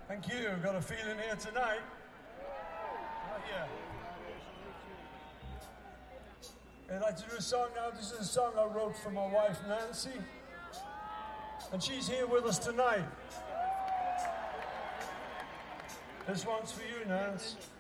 Thank you. Got a feeling here tonight. Yeah. I'd like to do a song now. This is a song I wrote for my wife, Nancy. And she's here with us tonight. This one's for you, Nance.